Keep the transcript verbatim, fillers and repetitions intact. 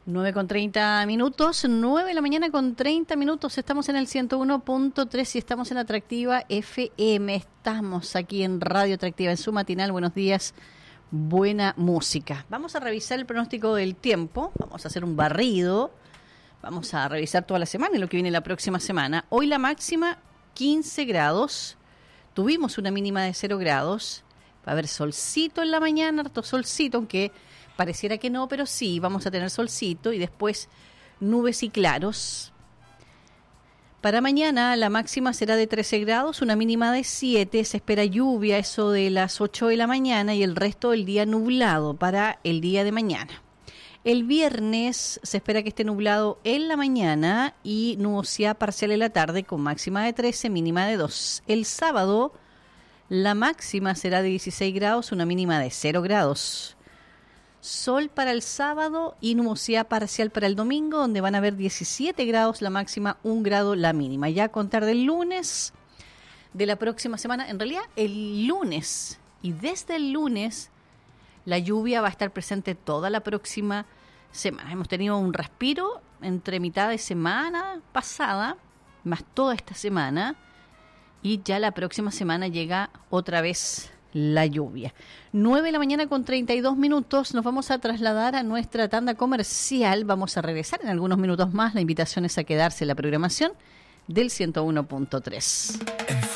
nueve con treinta minutos, nueve de la mañana con treinta minutos, estamos en el ciento uno punto tres y estamos en Atractiva F M, estamos aquí en Radio Atractiva, en su matinal, buenos días, buena música. Vamos a revisar el pronóstico del tiempo, vamos a hacer un barrido, vamos a revisar toda la semana y lo que viene la próxima semana. Hoy la máxima quince grados, tuvimos una mínima de cero grados, va a haber solcito en la mañana, harto solcito, aunque pareciera que no, pero sí, vamos a tener solcito y después nubes y claros. Para mañana la máxima será de trece grados, una mínima de siete, se espera lluvia, eso de las ocho de la mañana y el resto del día nublado para el día de mañana. El viernes se espera que esté nublado en la mañana y nubosidad parcial en la tarde con máxima de trece, mínima de dos. El sábado la máxima será de dieciséis grados, una mínima de cero grados. Sol para el sábado y nubosidad parcial para el domingo, donde van a haber diecisiete grados la máxima, un grado la mínima. Ya a contar del lunes de la próxima semana, en realidad el lunes, y desde el lunes la lluvia va a estar presente toda la próxima semana. Hemos tenido un respiro entre mitad de semana pasada, más toda esta semana, y ya la próxima semana llega otra vez la lluvia. nueve de la mañana con treinta y dos minutos, nos vamos a trasladar a nuestra tanda comercial, vamos a regresar en algunos minutos más, la invitación es a quedarse en la programación del ciento uno punto tres.